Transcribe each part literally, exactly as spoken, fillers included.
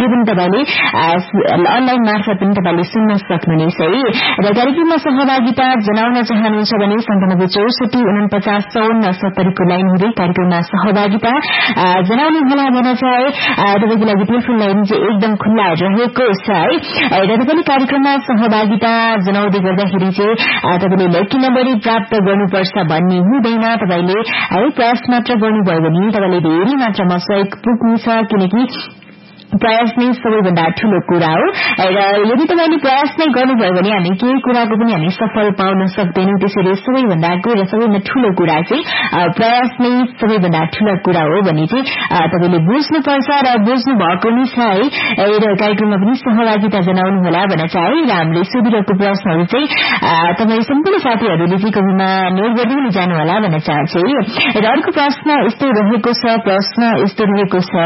त्यो पनि तपाईले अनलाइन मार्फत पनि तपाईले सुन्न सक्नुहुनेछ है। र कार्यक्रममा सहभागिता जनाउन चाहनुहुन्छ भने सन्तानब्बे चौसठी उनपचास चौन्न सत्तरी को लाइन हुँदै कार्यक्रममा सहभागिता जनाउनु होला भन्न चाहे तपाईको लागि टेलिफोन लाइन चाहिँ एकदम खुल्ला रहेको छ है। र तपाईले कार्यक्रममा सहभागिता जनाउँदै गर्दाखेरि चाहिँ तपाईले लकी नम्बर प्राप्त गर्नुपर्छ भन्ने हुँदैन। तपाईले है प्रयास मात्र गर्नुभयो भने तपाईले धेरै मात्रामा सहयोग पुग्नेछ, किनकि प्रयास नै सबैभन्दा ठूलो कुरा हो। र यदि तपाईले प्रयास नै गर्नुभयो भने हामी केही कुराको पनि हामी सफल पाउन सक्दैनौं। त्यसैले सबैभन्दा र सबैभन्दा ठूलो कुरा चाहिँ प्रयास नै सबैभन्दा ठूलो कुरा हो भन्ने चाहिँ तपाईले बुझ्नुपर्छ र बुझ्नु भएको नै छ है। र कार्यक्रममा पनि सहभागिता जनाउनु होला भन्न चाहे। र हामीले सोधिरहेको प्रश्नहरू चाहिँ तपाई सम्पूर्ण साथीहरूले चाहिँ कविमा नोट गर्दै पनि जानु होला भन्न चाहन्छु। र अर्को प्रश्न यस्तो रहेको छ प्रश्न यस्तो रहेको छ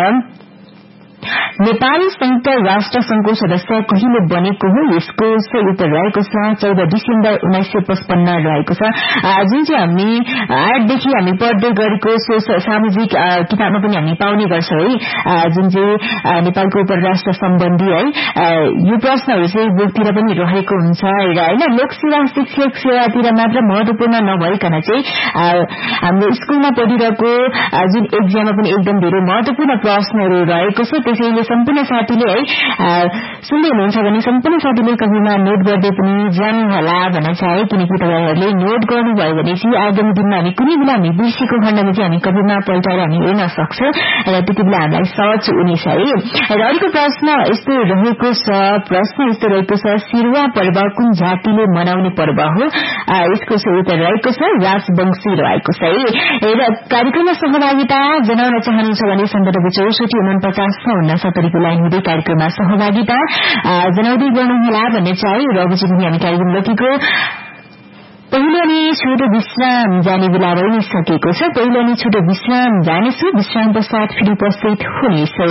नेपाली संयुक्त राष्ट्र संघको सदस्य कहिले बनेको हो? यसको सही उत्तर रहेको छ चौध डिसेम्बर उन्नाइस सय पचपन्न रहेको छ। जुन चाहिँ हामी आठदेखि हामी पढ्दै गरेको सामाजिक किताबमा पनि हामी पाउने गर्छौं है, जुन चाहिँ नेपालको परराष्ट्र सम्बन्धी है यो प्रश्नहरू चाहिँ बुकतिर पनि रहेको हुन्छ र हैन। लोकसेवा शिक्षक सेवातिर मात्र महत्वपूर्ण नभइकन चाहिँ हाम्रो स्कूलमा पढिरहेको जुन एक्जाममा पनि एकदम धेरै महत्वपूर्ण प्रश्नहरू रहेको छ। त्यसैले सम्पूर्ण साथीले है सुन्दै हुनुहुन्छ भने सम्पूर्ण साथीले कविमा नोट गर्दै पनि जानु होला भन्न चाहे, किनकि तपाईहरुले नोट गर्नुभयो भने चाहिँ आगामी दिनमा हामी कुनै बेला हामी बिर्सेको खण्डमा चाहिँ हामी कविमा पल्टाएर हामी हेर्न सक्छौं र त्यति बेला हामीलाई सहज हुनेछ है। र अर्को प्रश्न यस्तो रहेको छ प्रश्न यस्तो रहेको छ सिरुवा पर्व कुन जातिले मनाउने पर्व हो? यसको सही उत्तर रहेको छ राजवंशी रहेको छ है। र कार्यक्रममा सहभागिता जनाउन चाहनुहुन्छ भने सन्तानब्बे चौसठी उनपचास चौन्न सत्तरी को लाइन हुँदै कार्यक्रममा सहभागिता जनाउँदै गर्नुहोला भन्ने चाहे। र अब चाहिँ हामी कार्यक्रम लकीको पहिलो अनि छोटो विश्राम जाने बेला भइसकेको छ। पहिलो अनि छोटो विश्राम जानेछु, विश्राम पश्चात फेरि उपस्थित हुनेछौ।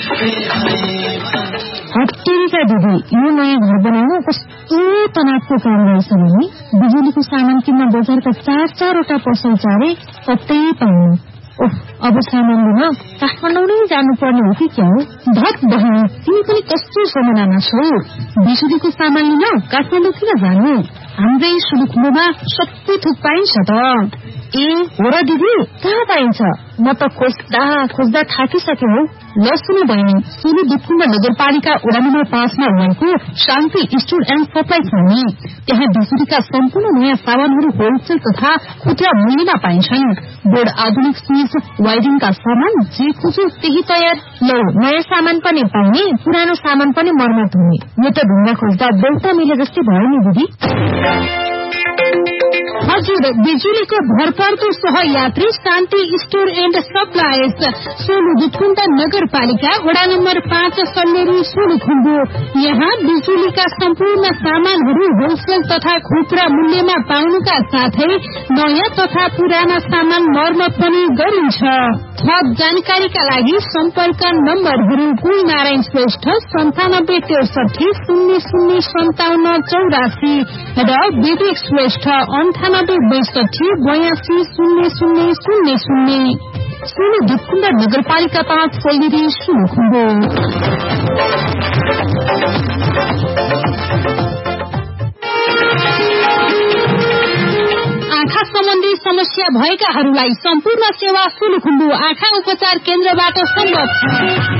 हटेरीका दिदी यो नयाँ घर बनाउन कस्तो तनावको काम रहेछ भने बिजुलीको सामान किन्न बजारका चार चारवटा पसल चारे कतै पाउनु। ओह अब सामान लिन काठमाडौँ नै जानुपर्ने हो कि क्या हो? धत बहिनी तिमी पनि कस्तो समनामा छौ? बिजुलीको सामान लिन काठमाडौँ किन जानु? हाम्रै सुलुखुम्बुमा सबै थोक पाइन्छ त। ए हो र दिदी कहाँ पाइन्छ? म त खोज्दा खोज्दा थाकिसके हौ। ल सुन बहिनी, सोलु दुखुम्बा नगरपालिका वडा नम्बर पाँचमा रहेको शान्ति स्टोर एन्ड सप्लाई छ नि, त्यहाँ बिजुलीका सम्पूर्ण नयाँ सामानहरू होलसेल तथा खुद्रा मूल्यमा पाइन्छन्। बोर्ड आधुनिक स्विच वायरिङका सामान जे खोज्यो त्यही तयार। लौ नयाँ सामान पनि पाउने पुरानो सामान पनि मर्मत हुने, यो त ढुङ्गा खोज्दा बेलुका मिले जस्तै भयो नि दिदी। हजुर बिजुलीको भरपर्दो सहयात्री शान्ति store and supplies Solu Dudhkund नगरपालिका वडा नम्बर पाँच सल्लेरी सोलुखुम्बु। यहाँ बिजुलीका सम्पूर्ण सामानहरू होलसेल तथा खुद्रा मूल्यमा पाउनुका साथै नयाँ तथा पुराना सामान मर्मत पनि गरिन्छ। थप जानकारीका लागि सम्पर्क नम्बरहरू कुल नारायण श्रेष्ठ सन्तानब्बे त्रिसठी शून्य शून्य सन्ताउन्न चौरासी र विवेक श्रेष्ठ अन्ठानब्बे बैसठी बयासी शून्य शून्य शून्य शून्य। सोलु दुधकुण्ड नगरपालिका पाँच सल्लेरी सोलुखुम्बु। आँखा सम्बन्धी समस्या भएकाहरूलाई सम्पूर्ण सेवा सोलुखुम्बु आँखा उपचार केन्द्रबाट सम्भव।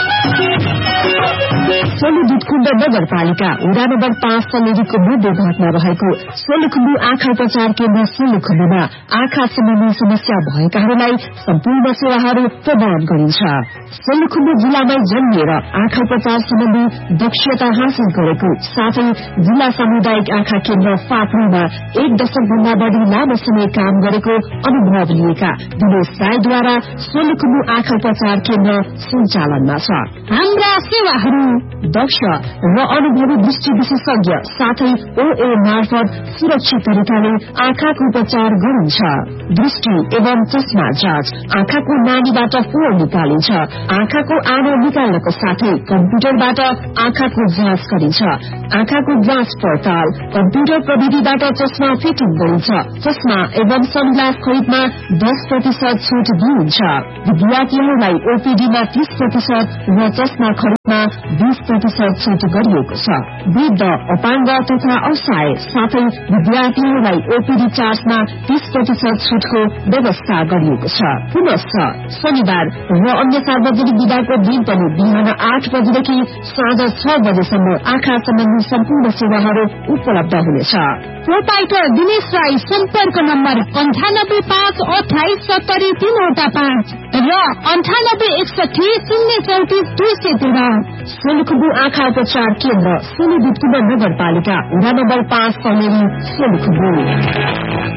सोलु दुधकुण्ड नगरपालिका वडा नम्बर पाँच सल्लेरीको मध्य भागमा रहेको सोलुखुम्बु आँखा उपचार केन्द्र सोलुखुम्बुमा आँखा सम्बन्धी समस्या भएकाहरूलाई सम्पूर्ण सेवाहरू प्रदान गरिन्छ। सोलुखुम्बु जिल्लामै जन्मिएर आँखा उपचार सम्बन्धी दक्षता हासिल गरेको साथै जिल्ला सामुदायिक आँखा केन्द्र फाप्रूमा एक दशक भन्दा बढ़ी लामो समय काम गरेको अनुभव लिएका दिनेश राईद्वारा सोलुखुम्बु आँखा उपचार केन्द्र सञ्चालनमा छ। हाम्रा सेवाहरू दक्ष र अनुभवी दृष्टि विशेषज्ञ साथै ओए मार्फत सुरक्षित तरिकाले आँखाको उपचार गरिन्छ। दृष्टि एवं चस्मा जाँच, आँखाको नानीबाट फोहोर निकालिन्छ, आँखाको आनो निकाल्नको साथै कम्प्युटरबाट आँखाको जाँच गरिन्छ। आँखाको जाँच पडताल कम्प्युटर प्रविधिबाट चस्मा फिटिङ गरिन्छ। चस्मा एवं सनग्लास खरिदमा दस प्रतिशत छुट दिइन्छ। विद्यार्थीहरूलाई ओपीडीमा तीस प्रतिशत र चस्मा मा बीस प्रतिशत छुट गरिएको छ। वृद्ध, अपाङ्ग तथा असहाय साथै विद्यार्थीहरूलाई ओपीडी चार्जमा तीस प्रतिशत छुटको व्यवस्था गरिएको छ। पुनश्च शनिबार र अन्य सार्वजनिक बिदाको दिन पनि बिहान आठ बजेदेखि साँझ छ बजेसम्म आँखा सम्बन्धी सम्पूर्ण सेवाहरू उपलब्ध हुनेछ। प्रोपाइटर दिनेश राई सम्पर्क नम्बर अन्ठानब्बे पाँच अठाइस सत्तरी तीनवटा पाँच र अन्ठानब्बे एकसठी शून्य चौतिस दुई सय तेह्र। सोलुखुम्बु आँखा उपचार केन्द्र सोलुबिटकुमा नगरपालिका वडा नम्बर पाँच समेरी सोलुखुम्बु।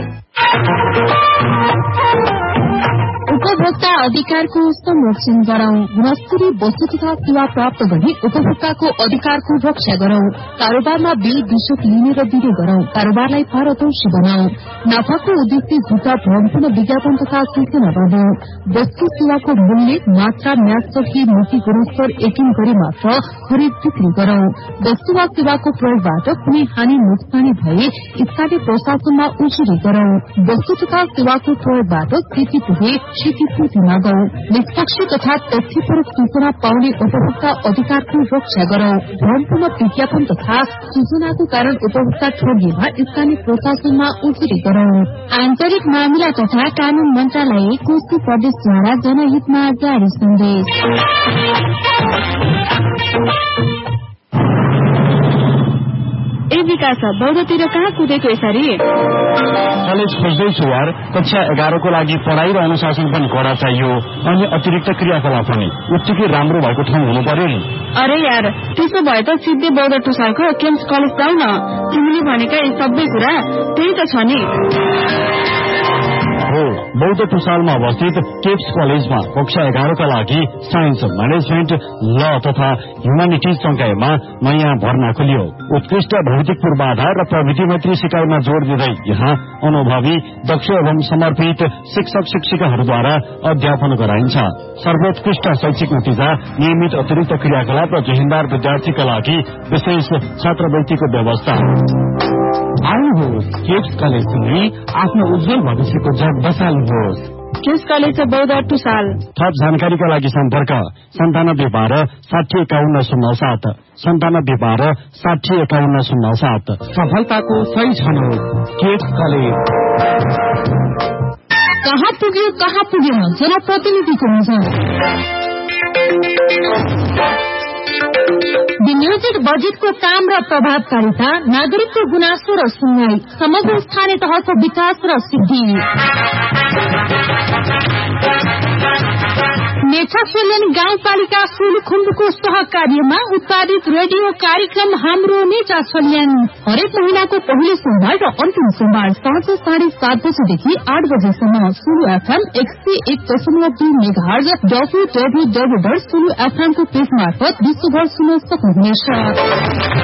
उपभोक्ता अधिकारको संरक्षण गरौं। गुणस्तरीय वस्तु तथा सेवा प्राप्त गरी उपभोक्ताको अधिकारको रक्षा गरौं। कारोबारमा बिल विशोध लिने र दिने गरौं। कारोबारलाई पारदर्शी बनाऊ। नाफाको उद्देश्य झुटा भ्रमपूर्ण विज्ञापन तथा सूचना गर्नु। वस्तु सेवाको मूल्य, मात्रा, म्याचसकी नीति गुणस्तर यकिन गरी मात्र खरिद बिक्री गरौं। वस्तु वा सेवाको प्रयोगबाट कुनै हानि नोक्सानी भए स्थानीय प्रशासनमा उजुरी गरौं। वस्तु तथा सेवाको प्रयोगबाट क्षति पुगे क्षतिपूर्ति मागौं। निष्पक्ष तथा तथ्यपरक सूचना पाउने उपभोक्ता अधिकारको रक्षा गरौं। भ्रमपूर्ण विज्ञापन तथा सूचनाको कारण उपभोक्ता ठगिएमा स्थानीय प्रशासनमा उजुरी गरौं। आन्तरिक मामिला तथा कानून मन्त्रालय कोशी प्रदेशद्वारा जनहितमा जारी सन्देश। ए विकास बौद्धतिर कहाँ कुदेको यसरी? कलेज खोज्दैछु यार। कक्षा एघारको लागि पढ़ाई र अनुशासन पनि कडा चाहियो अनि अतिरिक्त क्रियाकलाप पनि उत्तिकै राम्रो भएको ठाउँ हुनु पर्यो नि। अरे यार, त्यसो भए त सिद्धे बौद्ध टुसालको केम्स कलेज जाऊ न। तिमीले भनेका यी सबै कुरा त्यही त छ नि। हो, बौद्ध टुसालमा अवस्थित केप्स कलेजमा कक्षा एघारका लागि साइन्स, म्यानेजमेन्ट, ल तथा ह्युमानिटिज संकायमा नयाँ भर्ना खोलियो। उत्कृष्ट भौतिक पूर्वाधार र प्रविधि मैत्री सिकाइमा जोड़ दिँदै यहाँ अनुभवी, दक्ष एवं समर्पित शिक्षक शिक्षिकाहरूद्वारा अध्यापन गराइन्छ। सर्वोत्कृष्ट शैक्षिक नतिजा, नियमित अतिरिक्त क्रियाकलाप र जिम्मेदार विद्यार्थीका लागि विशेष छात्रवृत्तिको व्यवस्था। आउनुहोस्, केप्स कलेज सुन्दै आफ्नो उज्जवल भविष्यको जग बसाल्नुहोस्। केप्स कलेज बौद्ध टुसाल। थप जानकारीका लागि सम्पर्क सन्तानब्बे बाह्र साठी एकाउन्न शून्य सात सन्तानब्बे बाह्र साठी एकाउन्न शून्य सात। सफलताको सही छनौट केप्स कलेज। कहाँ पुग्यो कहाँ पुग्यो जनप्रतिनिधिको नजर। विनियोजित बजेटको काम र प्रभावकारिता, नागरिकको गुनासो र सुनवाई, समग्र स्थानीय तहको विकास र सिद्धि। नेछासेलन गाउँपालिका सोलुखुम्बुको सहकार्यमा उत्पादित रेडियो कार्यक्रम हाम्रो नेछासेलन हरेक महीनाको पहिलो सोमबार र अन्तिम सोमबार साँझ साढे सात बजेदेखि आठ बजेसम्म सोलु एफएम एक सय एक दशमलव दुई megahertz W W W dot Solu एफएमको page मार्फत विश्वभर सुन्न सक्नुहुनेछ।